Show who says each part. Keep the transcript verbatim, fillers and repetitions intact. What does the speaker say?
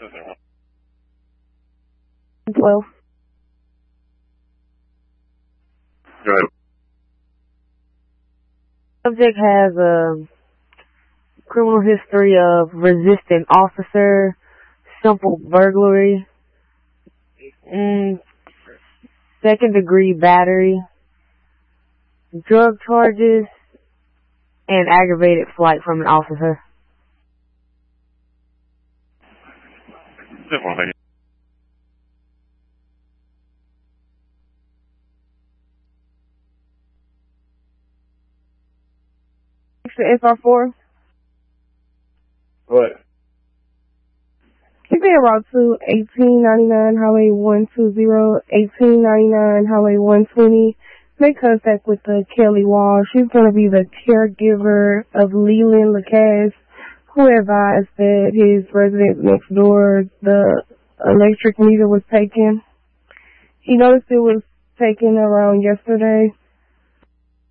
Speaker 1: twelve.
Speaker 2: Go ahead.
Speaker 1: Subject has a criminal history of resisting officer, simple burglary, mm, second degree battery, drug charges, and aggravated flight from an officer.
Speaker 2: Just one second.
Speaker 1: F R four.
Speaker 2: What?
Speaker 1: Keep it route two, eighteen ninety-nine Highway one twenty, eighteen ninety-nine Highway one twenty. Make contact with the Kelly Wall. She's going to be the caregiver of Leland Lacasse, who advised that his residence next door, the electric meter was taken. He noticed it was taken around yesterday.